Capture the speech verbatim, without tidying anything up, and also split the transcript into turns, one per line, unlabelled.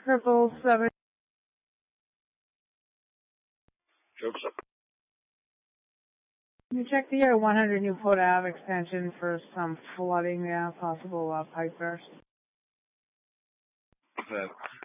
Triple seven.
Jokes up.
Can you check the uh, one hundred Newport Ave extension for some flooding, yeah, possible uh, pipe burst?
Uh,